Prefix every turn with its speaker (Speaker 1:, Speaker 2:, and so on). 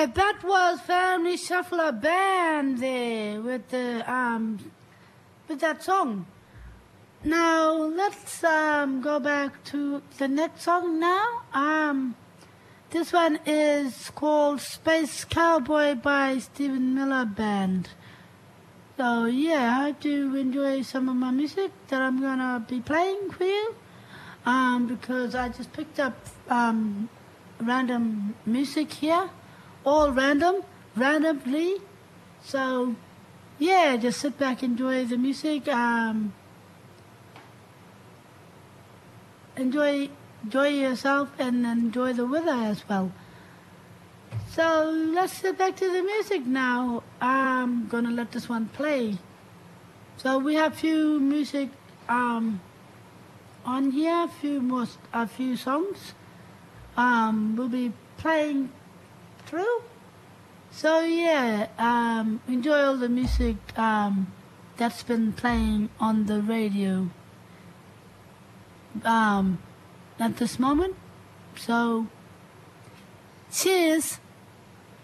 Speaker 1: that was Family Shuffler Band there with that song. Now let's go back to the next song now. This one is called Space Cowboy by Stephen Miller Band. So yeah, I hope you enjoy some of my music that I'm gonna be playing for you. Because I just picked up random music here, all randomly. So yeah, just sit back, enjoy the music, enjoy yourself, and enjoy the weather as well. So let's get back to the music now. I'm gonna let this one play. So we have few music on here, a few songs we'll be playing through. So yeah, enjoy all the music that's been playing on the radio at this moment. So cheers.